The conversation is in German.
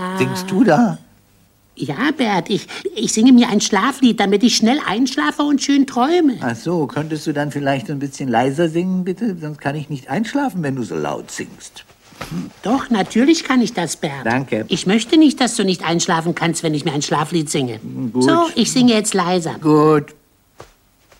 Singst du da? Ja, Bert, ich singe mir ein Schlaflied, damit ich schnell einschlafe und schön träume. Ach so, könntest du dann vielleicht ein bisschen leiser singen, bitte? Sonst kann ich nicht einschlafen, wenn du so laut singst. Doch, natürlich kann ich das, Bert. Danke. Ich möchte nicht, dass du nicht einschlafen kannst, wenn ich mir ein Schlaflied singe. Gut. So, ich singe jetzt leiser. Gut.